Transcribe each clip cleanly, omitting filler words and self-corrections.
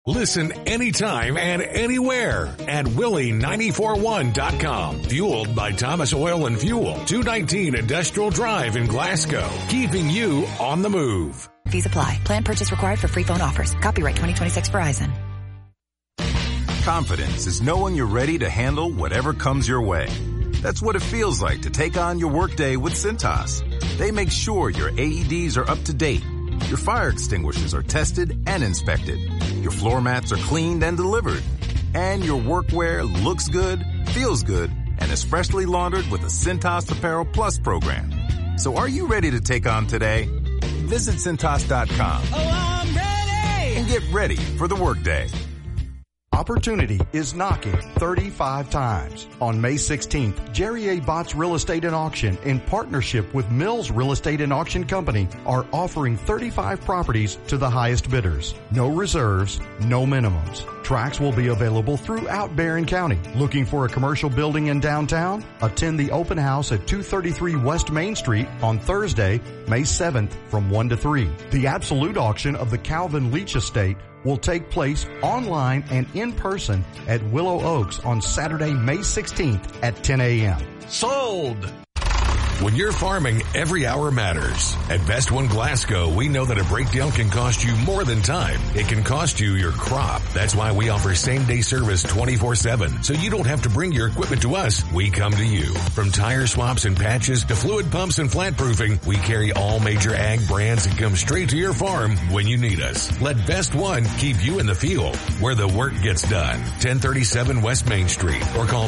Listen anytime and anywhere at Willie941.com. Fueled by Thomas Oil and Fuel, 219 Industrial Drive in Glasgow. Keeping you on the move. Fees apply. Plan purchase required for free phone offers. Copyright 2026 Verizon. Confidence is knowing you're ready to handle whatever comes your way. That's what it feels like to take on your workday with Cintas. They make sure your AEDs are up to date. Your fire extinguishers are tested and inspected. Your floor mats are cleaned and delivered. And your workwear looks good, feels good, and is freshly laundered with the Cintas Apparel Plus program. So are you ready to take on today? Visit Cintas.com. Oh, I'm ready! And get ready for the workday. Opportunity is knocking 35 times. On May 16th, Jerry A. Botts Real Estate and Auction, in partnership with Mills Real Estate and Auction Company, are offering 35 properties to the highest bidders. No reserves, no minimums. Tracks will be available throughout Barron County. Looking for a commercial building in downtown? Attend the open house at 233 West Main Street on Thursday, May 7th from 1 to 3. The absolute auction of the Calvin Leach Estate will take place online and in person at Willow Oaks on Saturday, May 16th at 10 a.m. Sold! When you're farming, every hour matters. At Best One Glasgow, we know that a breakdown can cost you more than time. It can cost you your crop. That's why we offer same-day service 24/7. So you don't have to bring your equipment to us. We come to you. From tire swaps and patches to fluid pumps and flat proofing, we carry all major ag brands and come straight to your farm when you need us. Let Best One keep you in the field where the work gets done. 1037 West Main Street or call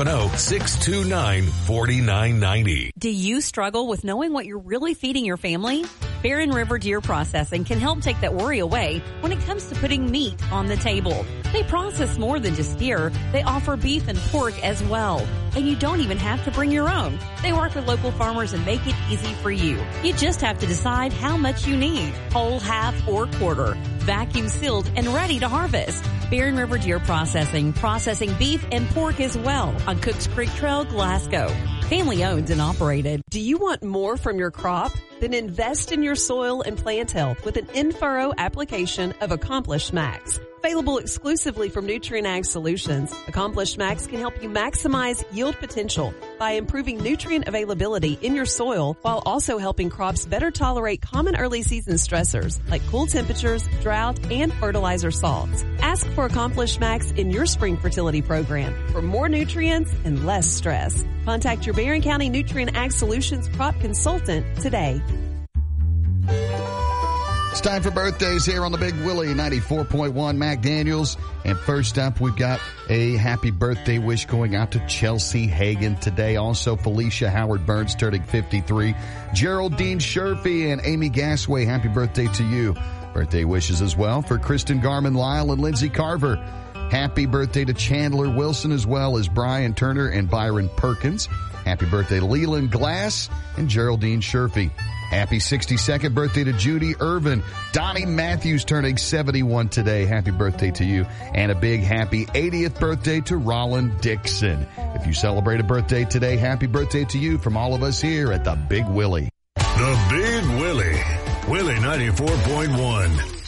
270-629-4990. Do you struggle with knowing what you're really feeding your family? Barron River Deer Processing can help take that worry away when it comes to putting meat on the table. They process more than just deer. They offer beef and pork as well. And you don't even have to bring your own. They work with local farmers and make it easy for you. You just have to decide how much you need. Whole, half, or quarter. Vacuum sealed and ready to harvest. Barron River Deer Processing, processing beef and pork as well on Cooks Creek Trail, Glasgow. Family owned and operated. Do you want more from your crop? Then invest in your soil and plant health with an in-furrow application of Accomplish Max. Available exclusively from Nutrient Ag Solutions, Accomplish Max can help you maximize yield potential by improving nutrient availability in your soil while also helping crops better tolerate common early season stressors like cool temperatures, drought, and fertilizer salts. Ask for Accomplish Max in your spring fertility program for more nutrients and less stress. Contact your Barron County Nutrient Ag Solutions crop consultant today. It's time for birthdays here on the Big Willie 94.1 Mac Daniels. And first up, we've got a happy birthday wish going out to Chelsea Hagan today. Also, Felicia Howard Burns turning 53. Geraldine Sherfy and Amy Gasway, happy birthday to you. Birthday wishes as well for Kristen Garman Lyle and Lindsay Carver. Happy birthday to Chandler Wilson as well as Brian Turner and Byron Perkins. Happy birthday to Leland Glass and Geraldine Sherfy. Happy 62nd birthday to Judy Irvin. Donnie Matthews turning 71 today. Happy birthday to you. And a big happy 80th birthday to Roland Dixon. If you celebrate a birthday today, happy birthday to you from all of us here at the Big Willie. The Big Willie. Willie 94.1.